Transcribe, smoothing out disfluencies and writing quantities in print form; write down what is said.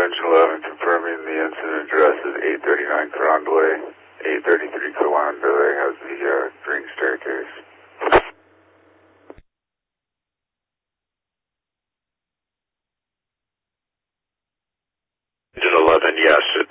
Engine 11 confirming the incident address is 839 Carondelet, 833 Carondelet has the green staircase. Engine 11, yes,